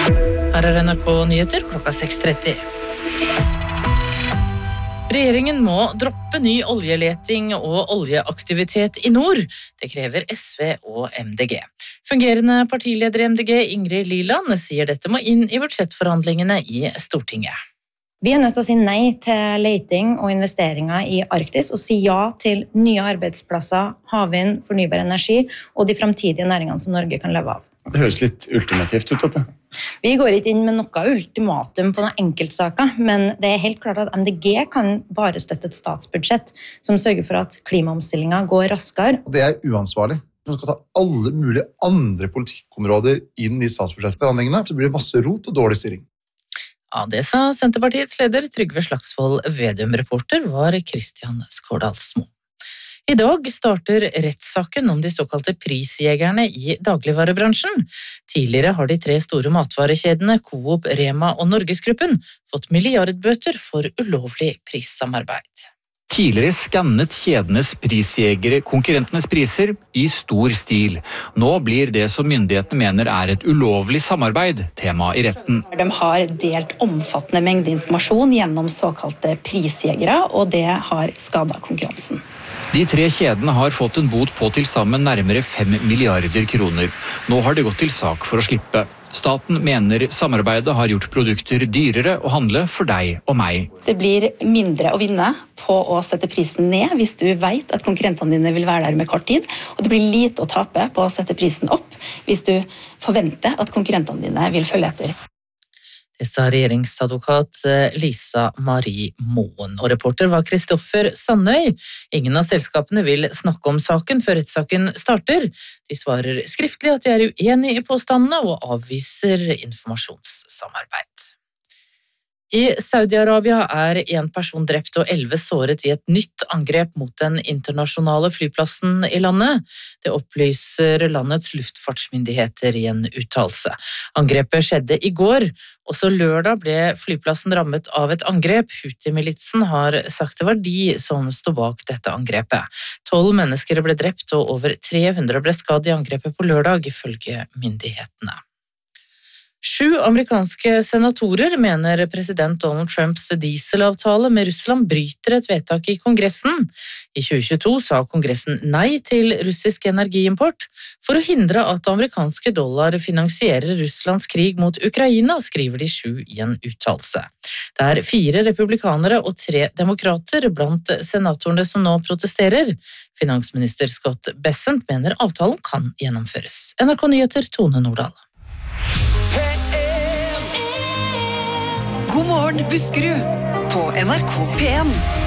Her NRK Nyheter klokka 6:30. Regjeringen må droppe ny oljeleting og oljeaktivitet i nord. Det krever SV og MDG. Fungerende partileder i MDG, Ingrid Liland, sier dette må inn i budsjettforhandlingene i Stortinget. Vi nødt til å si nei til leting og investeringer i Arktis, og si ja til nye arbeidsplasser, havvind, fornybar energi og de fremtidige næringene som Norge kan leve av. Det høres litt ultimativt ut, dette. Vi går ikke inn med noe ultimatum på noen enkeltsaker, men det er helt klart at MDG kan bare støtte et statsbudsjett som sørger for at klimaomstillingen går raskere. Det er uansvarlig. Man skal ta alle mulige andre politikkområder inn i statsbudsjettforhandlingene, så blir det masse rot og dårlig styring. Ja, det sa Senterpartiets leder Trygve Slagsvold Vedum. Reporter var Kristian Skårdalsmo. I dag starter rettssaken om de såkalte prisjegerne i dagligvarebransjen. Tidligere har de 3 store matvarekjedene Coop, Rema og Norgesgruppen fått milliardbøter for ulovlig prissamarbeid. Tidligere skannet kjedenes prisjegere konkurrentenes priser i stor stil. Nå blir det som myndighetene mener er et ulovlig samarbeid tema i retten. De har delt omfattende mengde informasjon gjennom såkalte prisjegere, og det har skadet konkurransen. De 3 kjedene har fått en bot på til sammen nærmere 5 milliarder kroner. Nå har det gått til sak for å slippe. Staten mener samarbeidet har gjort produkter dyrere å handle for deg og meg. Det blir mindre å vinne på å sette prisen ned hvis du vet at konkurrentene dine vil være der med kort tid, og det blir lite å tape på å sette prisen opp hvis du forventer at konkurrentene dine vil følge etter. Det sa regjeringsadvokat Lisa Marie Moen, og reporter var Kristoffer Sandøy. Ingen av selskapene vil snakke om saken før rettssaken starter. De svarer skriftlig at de er uenige i påstandene og avviser informasjonssamarbeid. I Saudi-Arabia er 1 person drept og 11 såret i et nytt angrep mot den internasjonale flyplassen i landet. Det opplyser landets luftfartsmyndigheter i en uttalelse. Angrepet skjedde i går. Også lørdag ble flyplassen rammet av et angrep. Houthi-militsen har sagt det var de som stod bak dette angrepet. 12 mennesker ble drept og over 300 ble skadd i angrepet på lørdag, ifølge myndighetene. 7 amerikanske senatorer mener president Donald Trumps dieselavtale med Russland bryter et vedtak i Kongressen. I 2022 sa Kongressen nei til russisk energiimport for å hindre at amerikanske dollar finansierer Russlands krig mot Ukraina, skriver de 7 i en uttalelse. Det er 4 republikanere og 3 demokrater blant senatorene som nå protesterer. Finansminister Scott Bessent mener avtalen kan gjennomføres. NRK Nyheter, Tone Nordahl. God morgen, Buskerud, på NRK P1.